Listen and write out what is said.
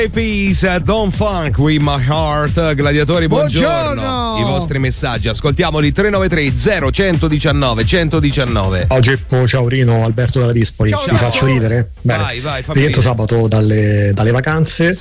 Peace, Don't Funk with My Heart. Gladiatori, buongiorno. I vostri messaggi, ascoltiamoli. 393 0119 119. Ciao Geppo, ciao Rino, Alberto dalla Dispoli. Ciao, vi faccio ridere? Bene. Vai, fammi rientro sabato dalle vacanze